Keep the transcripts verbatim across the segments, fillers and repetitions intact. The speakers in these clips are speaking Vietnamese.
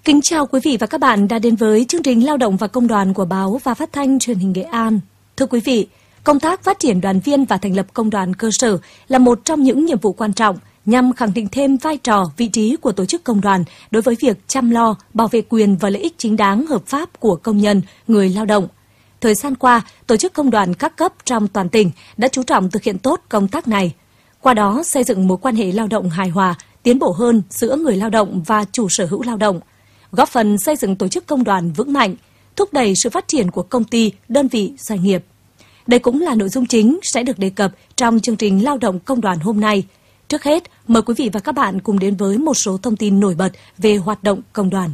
Kính chào quý vị và các bạn đã đến với chương trình Lao động và Công đoàn của Báo và Phát thanh Truyền hình Nghệ An. Thưa quý vị, công tác phát triển đoàn viên và thành lập công đoàn cơ sở là một trong những nhiệm vụ quan trọng nhằm khẳng định thêm vai trò, vị trí của tổ chức công đoàn đối với việc chăm lo, bảo vệ quyền và lợi ích chính đáng hợp pháp của công nhân, người lao động. Thời gian qua, tổ chức công đoàn các cấp trong toàn tỉnh đã chú trọng thực hiện tốt công tác này. Qua đó, xây dựng mối quan hệ lao động hài hòa, tiến bộ hơn giữa người lao động và chủ sở hữu lao động, góp phần xây dựng tổ chức công đoàn vững mạnh, thúc đẩy sự phát triển của công ty, đơn vị, doanh nghiệp. Đây cũng là nội dung chính sẽ được đề cập trong chương trình Lao động Công đoàn hôm nay. Trước hết, mời quý vị và các bạn cùng đến với một số thông tin nổi bật về hoạt động công đoàn.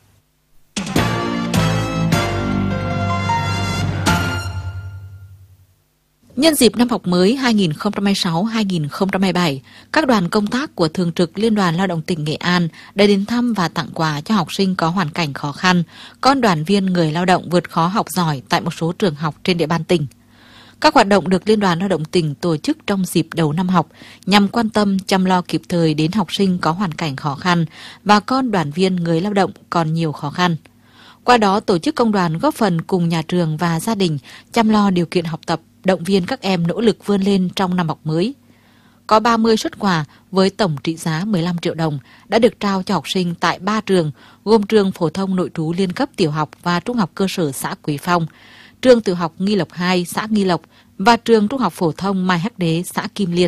Nhân dịp năm học mới hai nghìn không trăm hai mươi sáu hai nghìn không trăm hai mươi bảy, các đoàn công tác của Thường trực Liên đoàn Lao động tỉnh Nghệ An đã đến thăm và tặng quà cho học sinh có hoàn cảnh khó khăn, con đoàn viên người lao động vượt khó học giỏi tại một số trường học trên địa bàn tỉnh. Các hoạt động được Liên đoàn Lao động tỉnh tổ chức trong dịp đầu năm học nhằm quan tâm chăm lo kịp thời đến học sinh có hoàn cảnh khó khăn và con đoàn viên người lao động còn nhiều khó khăn. Qua đó, tổ chức công đoàn góp phần cùng nhà trường và gia đình chăm lo điều kiện học tập, động viên các em nỗ lực vươn lên trong năm học mới. Có ba mươi suất quà với tổng trị giá mười lăm triệu đồng đã được trao cho học sinh tại ba trường, gồm trường phổ thông nội trú liên cấp tiểu học và trung học cơ sở xã Quế Phong, trường tiểu học Nghi Lộc hai xã Nghi Lộc và trường trung học phổ thông Mai Hắc Đế xã Kim Liên.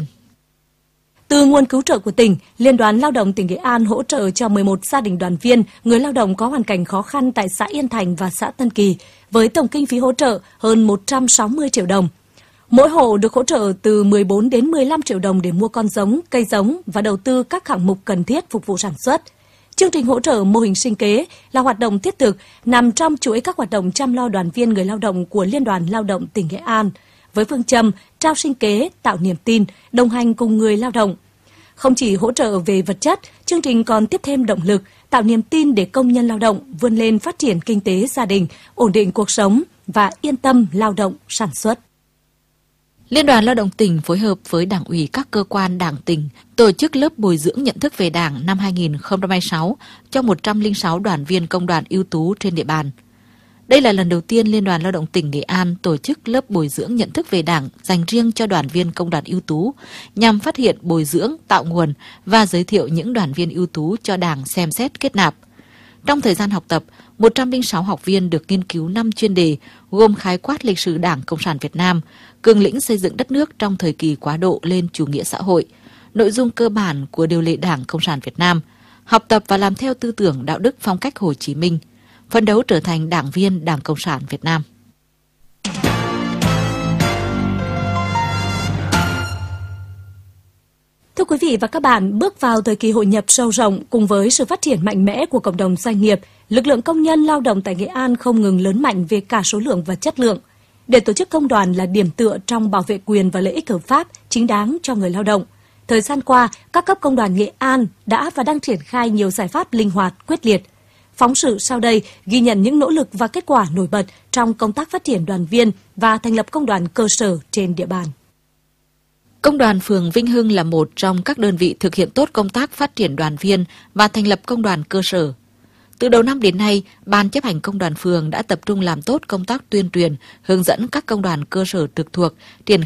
Từ nguồn cứu trợ của tỉnh, Liên đoàn Lao động tỉnh Nghệ An hỗ trợ cho mười một gia đình đoàn viên, người lao động có hoàn cảnh khó khăn tại xã Yên Thành và xã Tân Kỳ, với tổng kinh phí hỗ trợ hơn một trăm sáu mươi triệu đồng. Mỗi hộ được hỗ trợ từ mười bốn đến mười lăm triệu đồng để mua con giống, cây giống và đầu tư các hạng mục cần thiết phục vụ sản xuất. Chương trình hỗ trợ mô hình sinh kế là hoạt động thiết thực nằm trong chuỗi các hoạt động chăm lo đoàn viên người lao động của Liên đoàn Lao động tỉnh Nghệ An, với phương châm trao sinh kế, tạo niềm tin, đồng hành cùng người lao động. Không chỉ hỗ trợ về vật chất, chương trình còn tiếp thêm động lực, tạo niềm tin để công nhân lao động vươn lên phát triển kinh tế gia đình, ổn định cuộc sống và yên tâm lao động sản xuất. Liên đoàn Lao động tỉnh phối hợp với Đảng ủy các cơ quan Đảng tỉnh tổ chức lớp bồi dưỡng nhận thức về Đảng năm hai nghìn không trăm hai mươi sáu cho một trăm lẻ sáu đoàn viên công đoàn ưu tú trên địa bàn. Đây là lần đầu tiên Liên đoàn Lao động tỉnh Nghệ An tổ chức lớp bồi dưỡng nhận thức về Đảng dành riêng cho đoàn viên công đoàn ưu tú, nhằm phát hiện, bồi dưỡng, tạo nguồn và giới thiệu những đoàn viên ưu tú cho Đảng xem xét kết nạp. Trong thời gian học tập, một trăm lẻ sáu học viên được nghiên cứu năm chuyên đề gồm khái quát lịch sử Đảng Cộng sản Việt Nam, cương lĩnh xây dựng đất nước trong thời kỳ quá độ lên chủ nghĩa xã hội, nội dung cơ bản của điều lệ Đảng Cộng sản Việt Nam, học tập và làm theo tư tưởng đạo đức phong cách Hồ Chí Minh, phấn đấu trở thành đảng viên Đảng Cộng sản Việt Nam. Thưa quý vị và các bạn, bước vào thời kỳ hội nhập sâu rộng cùng với sự phát triển mạnh mẽ của cộng đồng doanh nghiệp, lực lượng công nhân lao động tại Nghệ An không ngừng lớn mạnh về cả số lượng và chất lượng. Để tổ chức công đoàn là điểm tựa trong bảo vệ quyền và lợi ích hợp pháp, chính đáng cho người lao động. Thời gian qua, các cấp công đoàn Nghệ An đã và đang triển khai nhiều giải pháp linh hoạt, quyết liệt. Phóng sự sau đây ghi nhận những nỗ lực và kết quả nổi bật trong công tác phát triển đoàn viên và thành lập công đoàn cơ sở trên địa bàn. Công đoàn phường Vinh Hưng là một trong các đơn vị thực hiện tốt công tác phát triển đoàn viên và thành lập công đoàn cơ sở. Từ đầu năm đến nay, Ban chấp hành công đoàn phường đã tập trung làm tốt công tác tuyên truyền, hướng dẫn các công đoàn cơ sở trực thuộc triển